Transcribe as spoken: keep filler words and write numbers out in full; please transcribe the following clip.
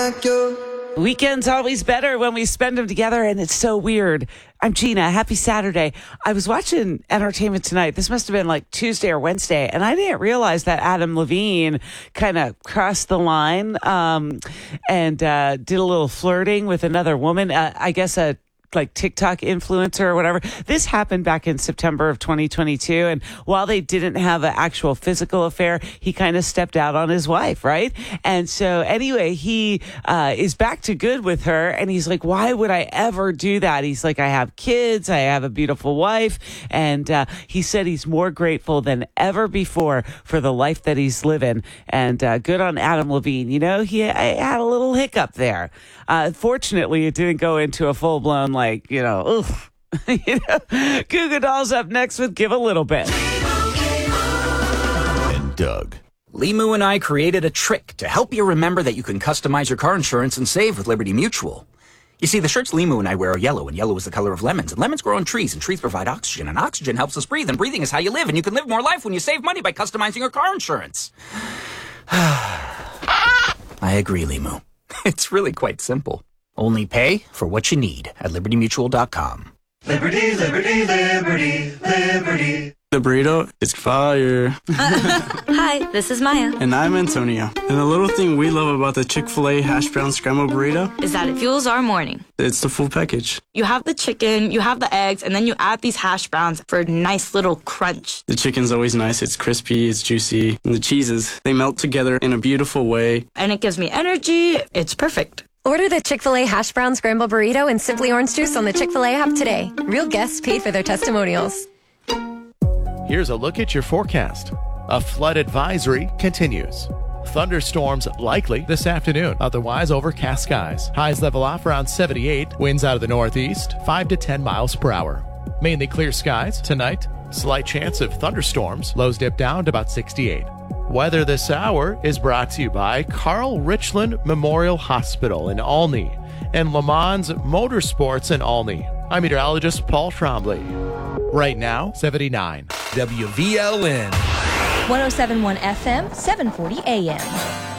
Weekend's always better when we spend them together, and it's so weird. I'm Gina. Happy Saturday. I was watching Entertainment Tonight. This must have been like Tuesday or Wednesday, and I didn't realize that Adam Levine kind of crossed the line um, and uh, did a little flirting with another woman. Uh, I guess a like TikTok influencer or whatever. This happened back in September of twenty twenty-two. And while they didn't have an actual physical affair, he kind of stepped out on his wife, right? And so anyway, he uh, is back to good with her. And he's like, why would I ever do that? He's like, I have kids. I have a beautiful wife. And uh, he said he's more grateful than ever before for the life that he's living. And uh, good on Adam Levine. You know, he I had a little hiccup there. Uh, fortunately, it didn't go into a full-blown, like, you know, oof. you know, Goo Goo Dolls up next with Give a Little Bit. And Doug. Limu and I created a trick to help you remember that you can customize your car insurance and save with Liberty Mutual. You see, the shirts Limu and I wear are yellow, and yellow is the color of lemons. And lemons grow on trees, and trees provide oxygen, and oxygen helps us breathe, and breathing is how you live, and you can live more life when you save money by customizing your car insurance. I agree, Limu. It's really quite simple. Only pay for what you need at liberty mutual dot com. Liberty, liberty, liberty, liberty. The burrito is fire. Hi, this is Maya. And I'm Antonio. And the little thing we love about the Chick-fil-A hash brown scrambled burrito is that it fuels our morning. It's the full package. You have the chicken, you have the eggs, and then you add these hash browns for a nice little crunch. The chicken's always nice. It's crispy, it's juicy. And the cheeses, they melt together in a beautiful way. And it gives me energy. It's perfect. Order the Chick-fil-A hash brown scrambled burrito and Simply Orange Juice on the Chick-fil-A app today. Real guests paid for their testimonials. Here's a look at your forecast. A flood advisory continues. Thunderstorms likely this afternoon. Otherwise, overcast skies. Highs level off around seventy-eight. Winds out of the northeast, five to ten miles per hour. Mainly clear skies tonight. Slight chance of thunderstorms. Lows dip down to about sixty-eight. Weather this hour is brought to you by Carl Richland Memorial Hospital in Olney and Le Mans Motorsports in Olney. I'm meteorologist Paul Trombley. Right now, seventy-nine. W V L N. one oh seven point one F M, seven forty A M.